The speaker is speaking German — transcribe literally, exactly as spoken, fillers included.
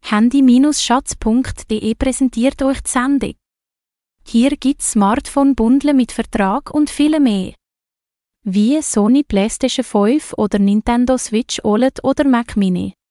Handy-Schatz punkt de präsentiert euch die Sendung. Hier gibt's Smartphone-Bundle mit Vertrag und viel mehr. Wie Sony PlayStation fünf oder Nintendo Switch O L E D oder Mac Mini.